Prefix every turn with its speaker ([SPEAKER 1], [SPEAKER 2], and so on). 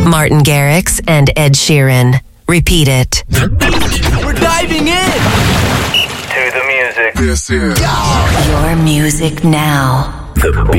[SPEAKER 1] Martin Garrix and Ed Sheeran. Repeat it.
[SPEAKER 2] We're diving in
[SPEAKER 3] to the music.
[SPEAKER 4] This is
[SPEAKER 1] your music now.
[SPEAKER 3] The